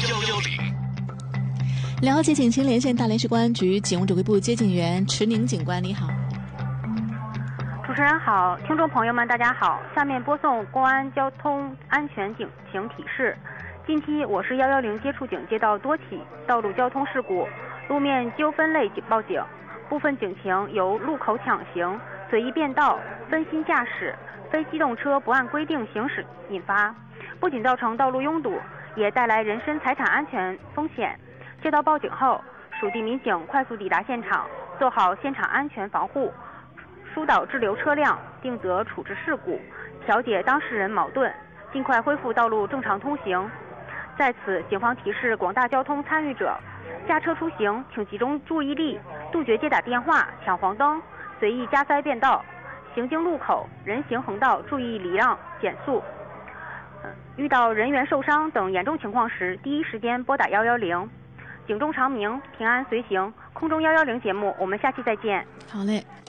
110。 了解警情连线大连市公安局警务指挥部接警员池宁警官，你好。 主持人好，听众朋友们大家好，下面播送公安交通安全警情提示。近期我市110接触警接到多起道路交通事故、路面纠纷类报警，部分警情由路口抢行、随意变道、分心驾驶、非机动车不按规定行驶引发，不仅造成道路拥堵，也带来人身财产安全风险。接到报警后，属地民警快速抵达现场，做好现场安全防护，疏导滞留车辆，定责处置事故，调解当事人矛盾，尽快恢复道路正常通行。在此，警方提示广大交通参与者，驾车出行请集中注意力，杜绝接打电话、抢黄灯、随意加塞变道，行经路口、人行横道注意礼让减速。遇到人员受伤等严重情况时，第一时间拨打110。警钟长鸣，平安随行。空中110节目，我们下期再见。 好嘞。